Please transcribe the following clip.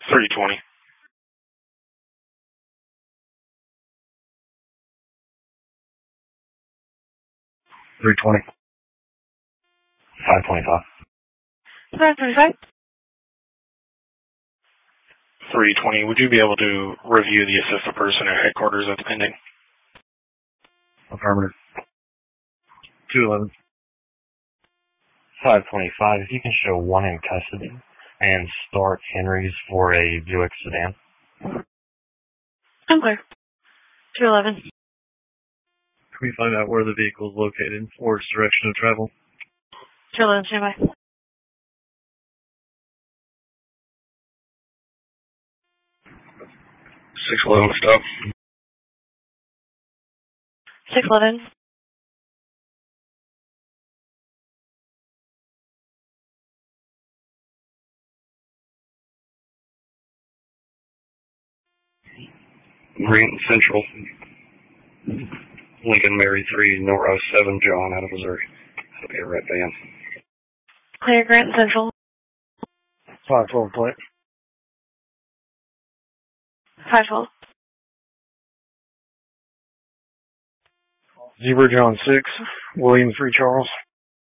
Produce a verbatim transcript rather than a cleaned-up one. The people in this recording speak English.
three twenty. three twenty. five twenty-five. five twenty-five. three twenty. Would you be able to review the assistant person at headquarters that's pending? Affirmative. two eleven. five twenty-five. If you can show one in custody and start Henry's for a Buick sedan. I'm clear. two eleven. Can we find out where the vehicle is located or its direction of travel? two eleven, stand by. six eleven, stop. six eleven. Grant Central. Lincoln Mary three, North seven, John, out of Missouri. That'll be a red van. Clear, Grant Central. five twelve point. five twelve. Zebra John six, William three Charles.